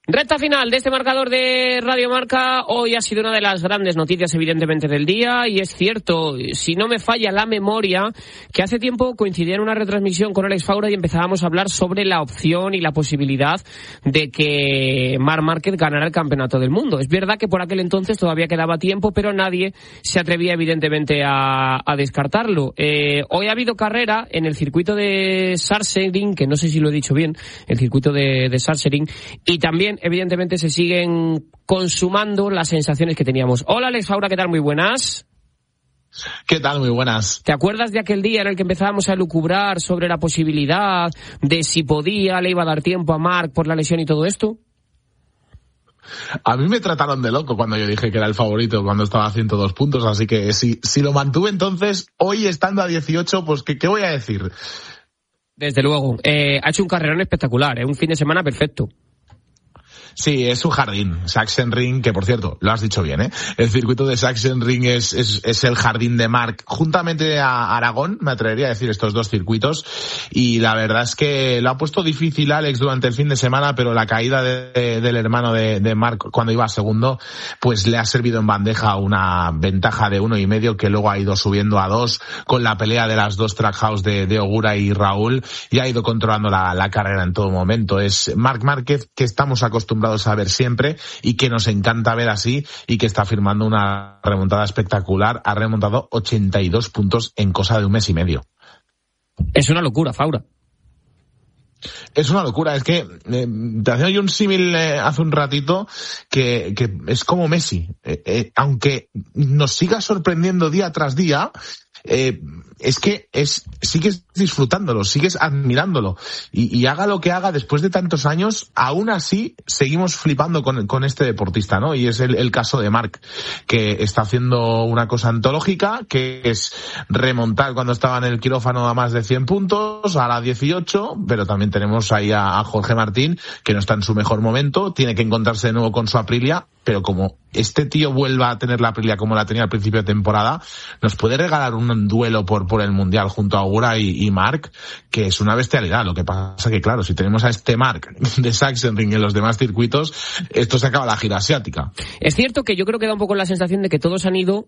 Recta final de este marcador de Radio Marca. Hoy ha sido una de las grandes noticias, evidentemente, del día. Y es cierto, si no me falla la memoria, que hace tiempo coincidía en una retransmisión con Alex Faura y empezábamos a hablar sobre la opción y la posibilidad de que Marc Márquez ganara el Campeonato del Mundo. Es verdad que por aquel entonces todavía quedaba tiempo, pero nadie se atrevía, evidentemente, a descartarlo. Hoy ha habido carrera en el circuito de Sachsenring, que no sé si lo he dicho bien, el circuito de Sachsenring, y también evidentemente se siguen consumando las sensaciones que teníamos. Hola Alex Faura, ¿qué tal? Muy buenas. ¿Qué tal? Muy buenas. ¿Te acuerdas de aquel día en el que empezábamos a lucubrar sobre la posibilidad de si le iba a dar tiempo a Marc por la lesión y todo esto? A mí me trataron de loco cuando yo dije que era el favorito cuando estaba a 102 puntos, así que si lo mantuve entonces, hoy estando a 18, pues ¿qué voy a decir? Desde luego, ha hecho un carrerón espectacular, un fin de semana perfecto. Sí, es un jardín, Sachsenring, que por cierto, lo has dicho bien, el circuito de Sachsenring es el jardín de Marc, juntamente a Aragón, me atrevería a decir estos dos circuitos, y la verdad es que lo ha puesto difícil Alex durante el fin de semana, pero la caída del hermano de Marc cuando iba segundo, pues le ha servido en bandeja una ventaja de 1,5 que luego ha ido subiendo a 2 con la pelea de las dos Trackhouse de Ogura y Raúl, y ha ido controlando la carrera en todo momento. Es Marc Márquez que estamos acostumbrados a ver siempre y que nos encanta ver así y que está firmando una remontada espectacular. Ha remontado 82 puntos en cosa de un mes y medio. Es una locura, Faura. Es una locura, es que te hacía yo un símil hace un ratito que es como Messi. Aunque nos siga sorprendiendo día tras día, es que sigues disfrutándolo, sigues admirándolo y haga lo que haga después de tantos años, aún así seguimos flipando con este deportista, ¿no? Y es el caso de Marc, que está haciendo una cosa antológica, que es remontar cuando estaba en el quirófano a más de 100 puntos, ahora a 18, pero también tenemos ahí a Jorge Martín, que no está en su mejor momento, tiene que encontrarse de nuevo con su Aprilia, pero como este tío vuelva a tener la Aprilia como la tenía al principio de temporada, nos puede regalar un duelo por el Mundial junto a Ogura y Marc, que es una bestialidad. Lo que pasa que, claro, si tenemos a este Marc de Sachsenring en los demás circuitos, esto se acaba la gira asiática. Es cierto que yo creo que da un poco la sensación de que todos han ido,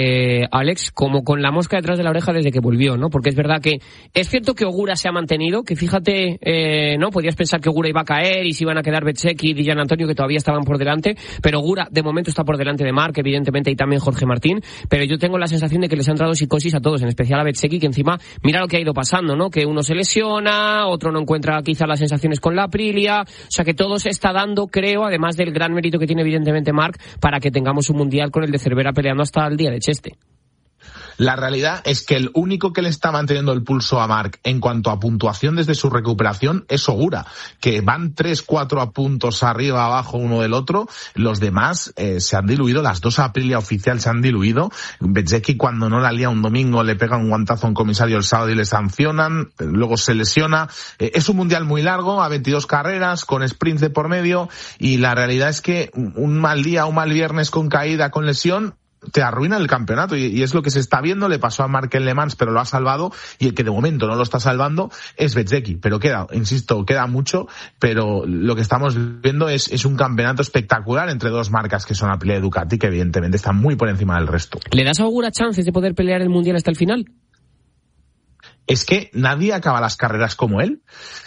Alex, como con la mosca detrás de la oreja desde que volvió, ¿no? Porque es verdad que es cierto que Ogura se ha mantenido, que fíjate, ¿no? Podías pensar que Ogura iba a caer y se iban a quedar Bezzecchi y Gian Antonio, que todavía estaban por delante, pero Ogura de momento está por delante de Marc, evidentemente, y también Jorge Martín, pero yo tengo la sensación de que les han entrado psicosis a todos, en especial a Bezzecchi, que encima, mira lo que ha ido pasando, ¿no? Que uno se lesiona, otro no encuentra quizá las sensaciones con la Aprilia, o sea que todo se está dando, creo, además del gran mérito que tiene evidentemente Marc, para que tengamos un Mundial con el de Cervera peleando hasta el día de Cheste. La realidad es que el único que le está manteniendo el pulso a Marc en cuanto a puntuación desde su recuperación es Ogura, que van 3-4 puntos arriba, abajo uno del otro. Los demás se han diluido, las dos Aprilia oficial se han diluido. Bezzecchi cuando no la lía un domingo le pega un guantazo a un comisario el sábado y le sancionan, luego se lesiona. Es un mundial muy largo, a 22 carreras, con sprints de por medio, y la realidad es que un mal día, un mal viernes con caída, con lesión, te arruina el campeonato, y es lo que se está viendo. Le pasó a Marc en Le Mans, pero lo ha salvado, y el que de momento no lo está salvando es Bezzecchi, pero queda mucho, pero lo que estamos viendo es un campeonato espectacular entre dos marcas que son Aprilia y Ducati, que evidentemente están muy por encima del resto. ¿Le das a Ogura chances de poder pelear el Mundial hasta el final? Es que nadie acaba las carreras como él.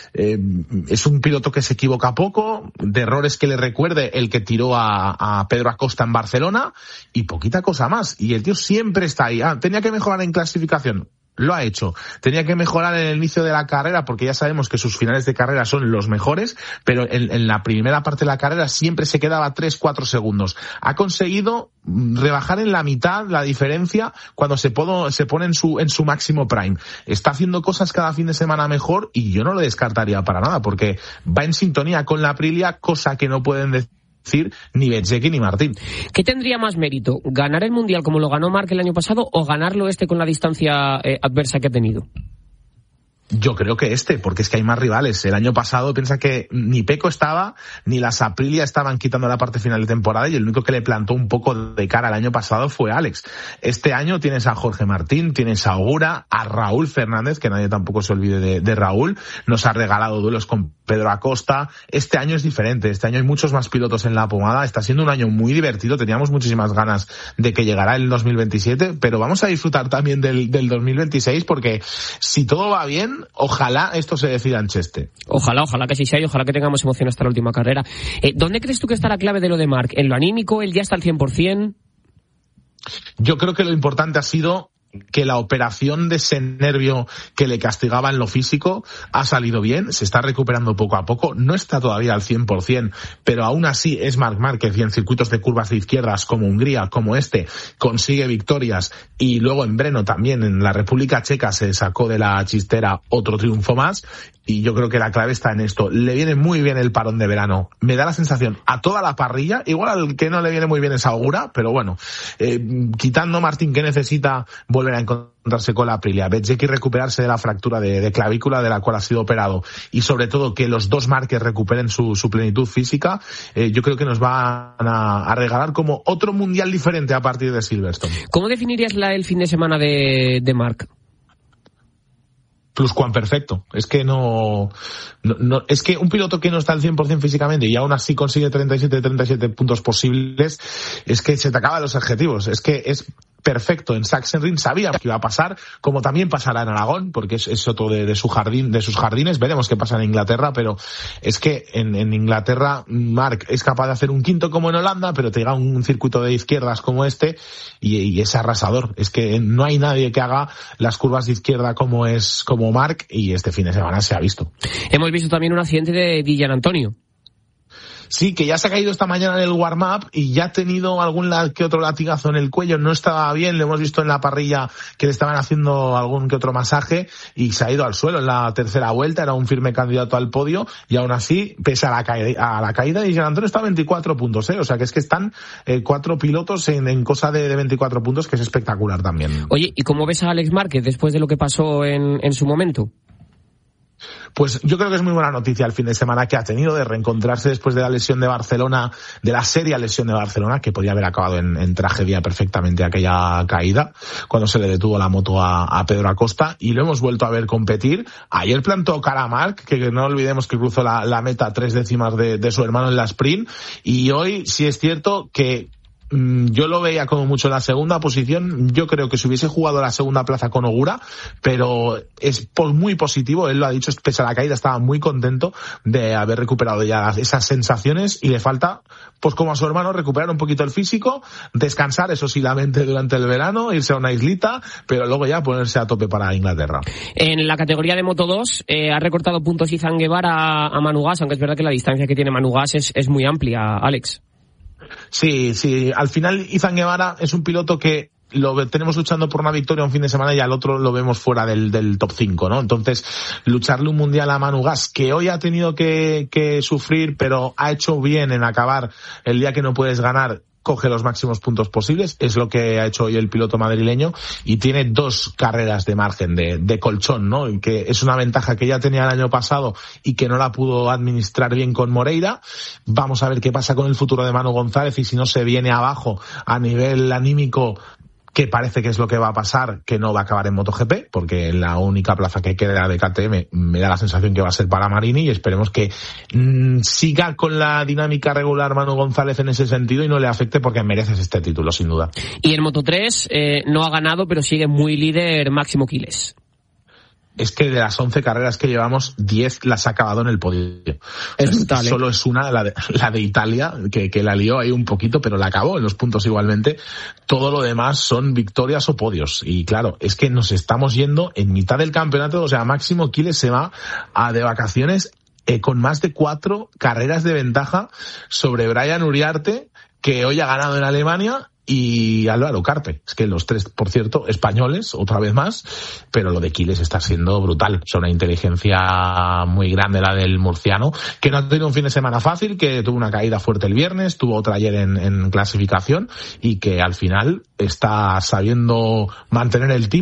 Es un piloto que se equivoca poco, de errores que le recuerde el que tiró a Pedro Acosta en Barcelona, y poquita cosa más. Y el tío siempre está ahí. Tenía que mejorar en clasificación. Lo ha hecho. Tenía que mejorar en el inicio de la carrera, porque ya sabemos que sus finales de carrera son los mejores, pero en la primera parte de la carrera siempre se quedaba 3-4 segundos. Ha conseguido rebajar en la mitad la diferencia cuando se pone en su máximo prime. Está haciendo cosas cada fin de semana mejor, y yo no lo descartaría para nada, porque va en sintonía con la Aprilia, cosa que no pueden decir ni Bezzecchi ni Martín. ¿Qué tendría más mérito? ¿Ganar el Mundial como lo ganó Marc el año pasado, o ganarlo con la distancia adversa que ha tenido? Yo creo que porque es que hay más rivales. El año pasado piensa que ni Pecco estaba, ni las Aprilia estaban quitando la parte final de temporada, y el único que le plantó un poco de cara el año pasado fue Alex. Este año tienes a Jorge Martín, tienes a Ogura, a Raúl Fernández, que nadie tampoco se olvide de Raúl, nos ha regalado duelos con Pedro Acosta. Este año es diferente, este año hay muchos más pilotos en la pomada, está siendo un año muy divertido, teníamos muchísimas ganas de que llegara el 2027, pero vamos a disfrutar también del 2026, porque si todo va bien, ojalá esto se decida en Cheste. Ojalá que sí sea y ojalá que tengamos emoción hasta la última carrera. ¿Dónde crees tú que está la clave de lo de Marc? ¿En lo anímico? ¿Él ya está al 100%? Yo creo que lo importante ha sido que la operación de ese nervio que le castigaba en lo físico ha salido bien, se está recuperando poco a poco, no está todavía al 100%, pero aún así es Marc Márquez, y en circuitos de curvas de izquierdas como Hungría, como consigue victorias, y luego en Brno también, en la República Checa, se sacó de la chistera otro triunfo más, y yo creo que la clave está en esto. Le viene muy bien el parón de verano, me da la sensación a toda la parrilla, igual al que no le viene muy bien es Ogura, pero bueno, quitando Martín, que necesita volver a encontrarse con la Aprilia, Bezzecchi recuperarse de la fractura de clavícula de la cual ha sido operado, y sobre todo que los dos Márquez recuperen su plenitud física, yo creo que nos van a regalar como otro mundial diferente a partir de Silverstone. ¿Cómo definirías el fin de semana de Marc? Pluscuamperfecto. Es que no, es que un piloto que no está al 100% físicamente y aún así consigue 37 puntos posibles, es que se te acaban los adjetivos. Es que es perfecto. En Sachsenring sabía que iba a pasar, como también pasará en Aragón, porque es otro de su jardín, de sus jardines. Veremos qué pasa en Inglaterra, pero es que en Inglaterra Marc es capaz de hacer un quinto como en Holanda, pero te llega un circuito de izquierdas como y es arrasador. Es que no hay nadie que haga las curvas de izquierda como Marc, y este fin de semana se ha visto. Hemos visto también un accidente de Gian Antonio. Sí, que ya se ha caído esta mañana en el warm-up y ya ha tenido algún que otro latigazo en el cuello, no estaba bien, lo hemos visto en la parrilla que le estaban haciendo algún que otro masaje y se ha ido al suelo en la tercera vuelta, era un firme candidato al podio y aún así, pese a la caída, y Gian Antonio está a 24 puntos, o sea que es que están 4 pilotos en cosa de 24 puntos, que es espectacular también. Oye, ¿y cómo ves a Alex Márquez después de lo que pasó en su momento? Pues yo creo que es muy buena noticia el fin de semana que ha tenido de reencontrarse después de la lesión de Barcelona, de la seria lesión de Barcelona, que podía haber acabado en tragedia perfectamente aquella caída, cuando se le detuvo la moto a Pedro Acosta, y lo hemos vuelto a ver competir. Ayer plantó cara a Marc, que no olvidemos que cruzó la meta 3 décimas de su hermano en la sprint, y hoy sí es cierto que yo lo veía como mucho en la segunda posición. Yo creo que si hubiese jugado la segunda plaza con Ogura, pero es muy positivo, él lo ha dicho, pese a la caída estaba muy contento de haber recuperado ya esas sensaciones, y le falta, pues como a su hermano, recuperar un poquito el físico, descansar, eso sí, la mente durante el verano, irse a una islita, pero luego ya ponerse a tope para Inglaterra. En la categoría de Moto 2 ha recortado puntos Izan Guevara a Manu Gas, aunque es verdad que la distancia que tiene Manu Gas es muy amplia, Alex. Sí, al final Izan Guevara es un piloto que lo tenemos luchando por una victoria un fin de semana y al otro lo vemos fuera del top 5, ¿no? Entonces, lucharle un mundial a Manu Gas, que hoy ha tenido que sufrir, pero ha hecho bien en acabar el día que no puedes ganar, coge los máximos puntos posibles, es lo que ha hecho hoy el piloto madrileño, y tiene 2 carreras de margen de colchón, ¿no? Y que es una ventaja que ya tenía el año pasado y que no la pudo administrar bien con Moreira. Vamos a ver qué pasa con el futuro de Manu González, y si no se viene abajo a nivel anímico, que parece que es lo que va a pasar, que no va a acabar en MotoGP, porque la única plaza que queda de KTM me da la sensación que va a ser para Marini, y esperemos que siga con la dinámica regular Manu González en ese sentido y no le afecte, porque mereces este título, sin duda. Y en Moto3 no ha ganado, pero sigue muy líder Máximo Quiles. Es que de las 11 carreras que llevamos, 10 las ha acabado en el podio. Solo es una, la de Italia, que la lió ahí un poquito, pero la acabó en los puntos igualmente. Todo lo demás son victorias o podios. Y claro, es que nos estamos yendo en mitad del campeonato. O sea, Máximo Quiles se va de vacaciones con más de 4 carreras de ventaja sobre Brian Uriarte, que hoy ha ganado en Alemania, y Álvaro Carpe. Es que los 3, por cierto, españoles, otra vez más, pero lo de Quiles está siendo brutal. Es una inteligencia muy grande la del murciano, que no ha tenido un fin de semana fácil, que tuvo una caída fuerte el viernes, tuvo otra ayer en clasificación, y que al final está sabiendo mantener el tipo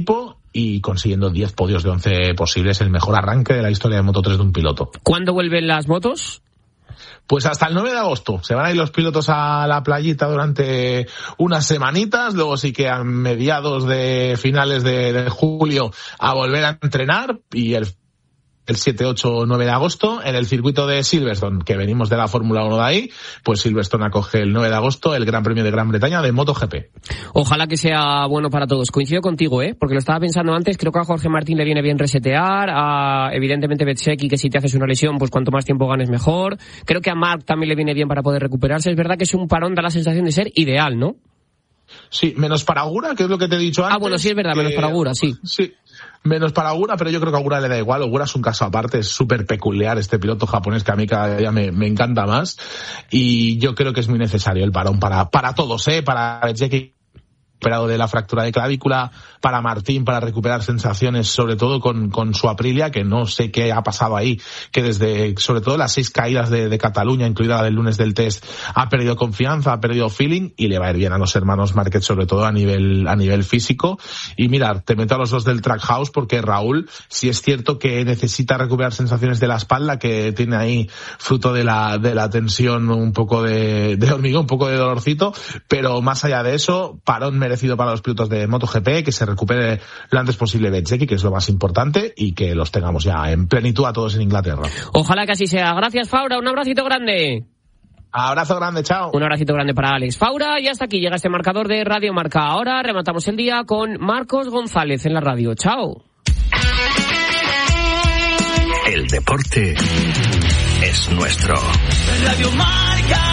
y consiguiendo 10 podios de 11 posibles, el mejor arranque de la historia de Moto3 de un piloto. ¿Cuándo vuelven las motos? Pues hasta el 9 de agosto. Se van a ir los pilotos a la playita durante unas semanitas, luego sí que a mediados de finales de julio a volver a entrenar, y el 7, 8, 9 de agosto en el circuito de Silverstone, que venimos de la Fórmula 1 de ahí, pues Silverstone acoge el 9 de agosto el Gran Premio de Gran Bretaña de MotoGP. Ojalá que sea bueno para todos. Coincido contigo, porque lo estaba pensando antes, creo que a Jorge Martín le viene bien resetear, a evidentemente Bezzecchi, que si te haces una lesión, pues cuanto más tiempo ganes mejor. Creo que a Marc también le viene bien para poder recuperarse. Es verdad que es un parón, da la sensación de ser ideal, ¿no? Sí, menos para Agura, que es lo que te he dicho antes. Bueno, sí, es verdad, menos para Agura, sí. Sí. Menos para Ogura, pero yo creo que a Ogura le da igual. Ogura es un caso aparte, es súper peculiar este piloto japonés que a mí cada día me encanta más, y yo creo que es muy necesario el parón para todos, para Bezzecchi, recuperado de la fractura de clavícula, para Martín, para recuperar sensaciones, sobre todo con su Aprilia, que no sé qué ha pasado ahí, que desde, sobre todo las 6 caídas de Cataluña, incluida la del lunes del test, ha perdido confianza, ha perdido feeling, y le va a ir bien a los hermanos Márquez, sobre todo a nivel físico. Y mira, te meto a los dos del Trackhouse, porque Raúl, sí es cierto que necesita recuperar sensaciones de la espalda, que tiene ahí, fruto de la tensión, un poco de hormigón, un poco de dolorcito, pero más allá de eso, parón merecido para los pilotos de MotoGP, que se recupere lo antes posible Bezzecchi, que es lo más importante, y que los tengamos ya en plenitud a todos en Inglaterra. Ojalá que así sea. Gracias, Faura, un abracito grande. Abrazo grande, chao. Un abracito grande para Alex Faura, y hasta aquí llega este marcador de Radio Marca. Ahora rematamos el día con Marcos González en la radio. Chao. El deporte es nuestro. Radio Marca.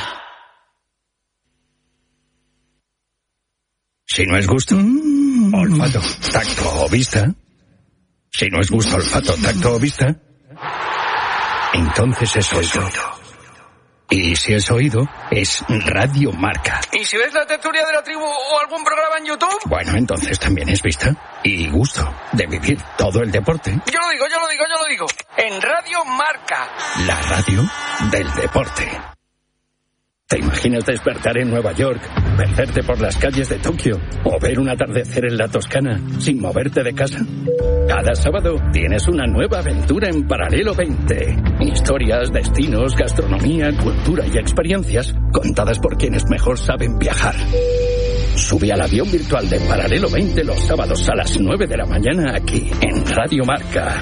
Si no es gusto, olfato, tacto o vista. Si no es gusto, olfato, tacto o vista, entonces es oído. Y si es oído, es Radio Marca. ¿Y si ves la tertulia de la tribu o algún programa en YouTube? Bueno, entonces también es vista y gusto de vivir todo el deporte. Yo lo digo. En Radio Marca. La radio del deporte. ¿Te imaginas despertar en Nueva York, perderte por las calles de Tokio o ver un atardecer en la Toscana sin moverte de casa? Cada sábado tienes una nueva aventura en Paralelo 20. Historias, destinos, gastronomía, cultura y experiencias contadas por quienes mejor saben viajar. Sube al avión virtual de Paralelo 20 los sábados a las 9 de la mañana aquí en Radio Marca.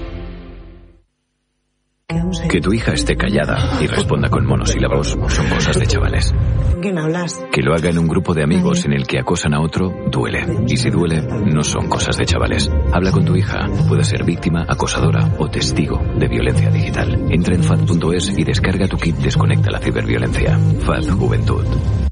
Que tu hija esté callada y responda con monosílabos son cosas de chavales. ¿Con quién hablas? Que lo haga en un grupo de amigos en el que acosan a otro, duele. Y si duele, no son cosas de chavales. Habla con tu hija. Puede ser víctima, acosadora o testigo de violencia digital. Entra en FAD.es y descarga tu kit Desconecta la ciberviolencia. FAD Juventud.